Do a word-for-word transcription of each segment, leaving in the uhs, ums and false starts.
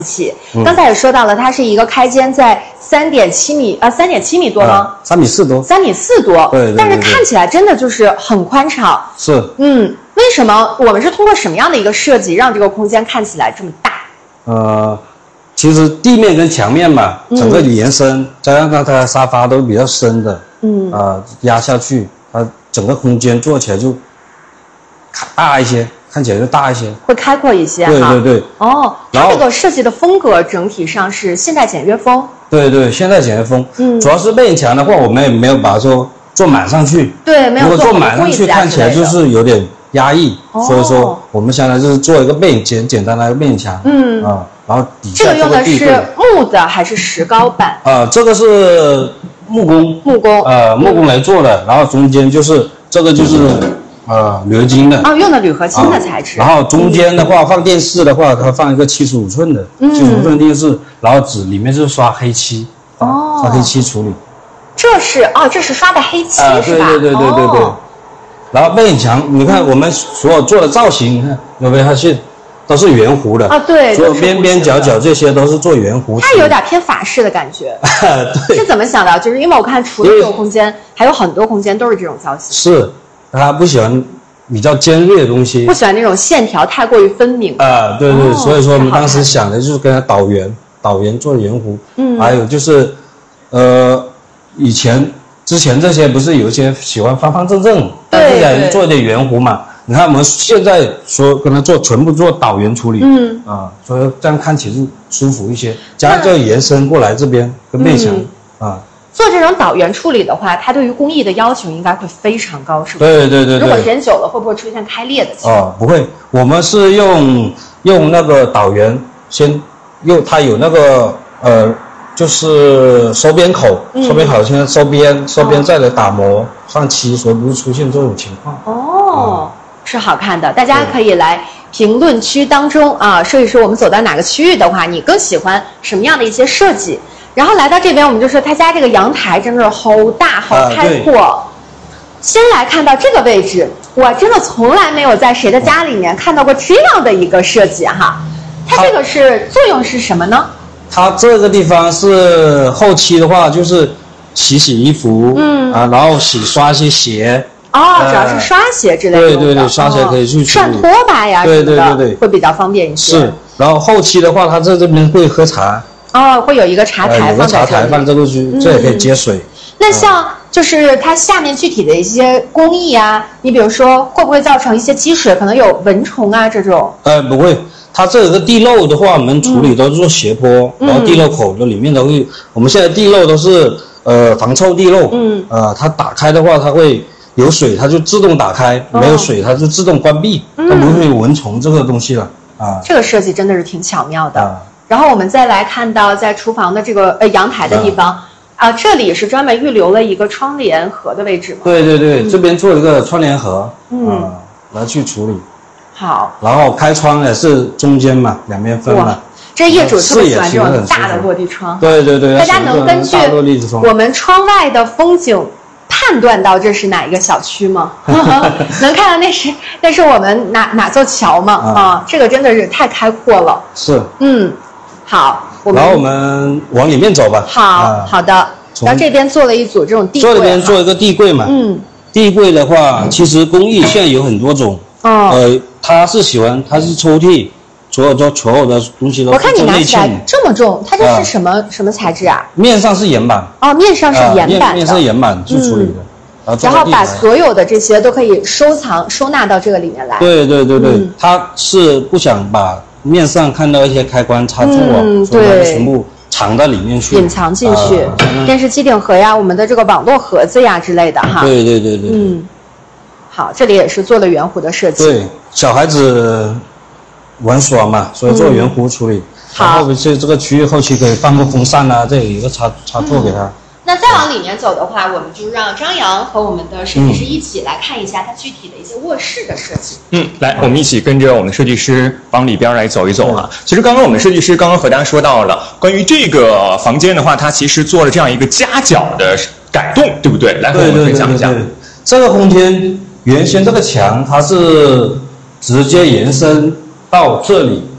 器。刚才也说到了，它是一个开间在三点七米啊，三点七米多吗？ 三、呃、米四多， 三米四多。 对, 对, 对, 对。 但是看起来真的就是很宽敞。 是。 嗯，为什么我们是通过什么样的一个设计，让这个空间看起来这么大？ 呃，其实地面跟墙面嘛，整个延伸，嗯、加上它它沙发都比较深的，嗯，啊、呃，压下去，它整个空间做起来就大一些。看起来就大一些， 会开阔一些哈。 对对对。 哦，它这个设计的风格整体上是现代简约风。 对对，现代简约风。嗯，主要是背墙的话，我们也没有把它说做满上去。 对，没有做。 如果做满上去，看起来就是有点压抑，哦、所以说我们相当于就是做一个背影简简单的背影墙。嗯啊，然后底下这个用的是木的还是石膏板？ 啊、呃，这个是木工。 木工。 呃，木工来做的，然后中间就是这个就是。呃，铝合金的哦，用的铝合金的材质、 啊。然后中间的话、嗯、放电视的话，它放一个七十五寸的，七十五寸电视，然后纸里面是刷黑漆，哦，刷黑漆处理。 这是哦，这是刷的黑漆、 啊、 是吧？ 对对对对对对。哦、然后背影墙，你看我们所有做的造型，你看有没有它是都是圆弧的啊？对， 所有边边角角这些都是做圆弧。 它有点偏法式的感觉。 对。 是怎么想到？就是因为我看除了这个空间，还有很多空间都是这种造型。 是。他不喜欢比较尖锐的东西， 不喜欢那种线条太过于分明啊、呃，对对、哦，所以说我们当时想的就是跟它导圆，导圆做圆弧，嗯，还有就是，呃，以前之前这些不是有一些喜欢方方正正，但是也做一点圆弧嘛。你看我们现在说跟它做全部做导圆处理，嗯啊，所以这样看起来是舒服一些，加上这个延伸过来这边跟背墙、嗯、啊。 做这种导圆处理的话，它对于工艺的要求应该会非常高，是不是？对对对对。 如果时间久了，会不会出现开裂的情况？ 哦，不会，我们是用用那个导圆，先用它有那个呃，就是收边口，嗯、收边口先收边，收边再来打磨上漆，所以不会出现这种情况。 哦，嗯、是好看的，大家可以来评论区当中啊，说一说我们走到哪个区域的话，你更喜欢什么样的一些设计？然后来到这边，我们就说他家这个阳台真的是好大好开阔、啊。先来看到这个位置，我真的从来没有在谁的家里面看到过这样的一个设计哈。它这个是作用是什么呢？ 它这个地方是后期的话，就是洗洗衣服，嗯啊，然后洗刷一些鞋。 哦，主要是刷鞋之类的。 对对对，刷鞋可以去涮拖把呀， 对对对对， 会比较方便一些。 是，然后后期的话，它在这边会喝茶。 哦，会有一个茶台放在这里， 呃、有个茶台放这个去、嗯，这也可以接水。 那像就是它下面具体的一些工艺啊，你比如说会不会造成一些积水，可能有蚊虫啊这种？ 呃，不会，它这个地漏的话，我们处理都是做斜坡，嗯、然后地漏口的里面都会，我们现在地漏都是呃防臭地漏，嗯，呃，它打开的话，它会有水，它就自动打开；哦、没有水，它就自动关闭，嗯、它不会有蚊虫这个东西了啊。 这个设计真的是挺巧妙的。啊然后我们再来看到，在厨房的这个呃阳台的地方，啊、呃，这里是专门预留了一个窗帘盒的位置吗？ 对对对，嗯、这边做了一个窗帘盒，嗯，呃、来去处理。 好。 然后开窗也是中间嘛，两边分嘛。 这业主特别喜欢这种大的落地窗。 对对对。 大家能根据我们窗外的风景判断到这是哪一个小区吗？能看到那是那是我们哪哪座桥吗？啊、啊，这个真的是太开阔了。 是。 嗯。好，我们然后我们往里面走吧。 好，啊、好的。然后这边做了一组这种地柜， 这边做一个地柜嘛。嗯，地柜的话，其实工艺现在有很多种。哦。呃，他是喜欢，它是抽屉，所有都所有的东西都。 我看你拿起来这么重，它这是什么、啊、什么材质啊？ 面上是岩板。 哦，面上是岩板的。 啊、面, 面是岩板去处理的。 嗯、然后把所有的这些都可以收藏收纳到这个里面来。 对对对对，嗯、他是不想把面上看到一些开关插座啊，嗯、所以它全部藏到里面去， 隐藏进去。呃、电视机顶盒呀，我们的这个网络盒子呀之类的哈。 对对对对。 嗯，好，这里也是做了圆弧的设计。 对，小孩子玩耍嘛，所以做圆弧处理。嗯、然后这这个区域后期可以放个风扇啊，这里有一个插插座给他。嗯那再往里面走的话，我们就让张扬和我们的设计师一起来看一下它具体的一些卧室的设计。 嗯，来，我们一起跟着我们的设计师往里边来走一走啊。其实刚刚我们设计师刚刚和大家说到了，关于这个房间的话，它其实做了这样一个夹角的改动，对不对？来和我们分享一下。 对对对对对，这个空间原先这个墙它是直接延伸到这里，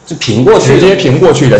就平过去， 直接平过去的。